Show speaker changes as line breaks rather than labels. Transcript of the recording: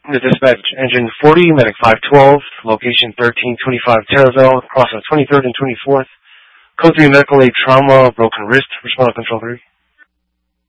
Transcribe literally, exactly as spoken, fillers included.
The dispatch engine forty, medic five twelve, location thirteen twenty-five Terraville, cross of twenty-third and twenty-fourth. Code three medical aid trauma, broken wrist, respond to control three.